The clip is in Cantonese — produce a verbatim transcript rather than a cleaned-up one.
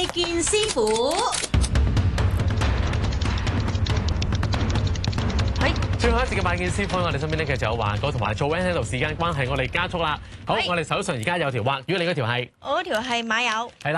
拜見師傅。係最後一節嘅拜見師傅，我哋身邊咧其實有華哥同埋做 Van 喺度，時間關係，我哋加速啦。好， 係我哋手上而家有條畫，如果你嗰條係我嗰條係馬友。 係啦。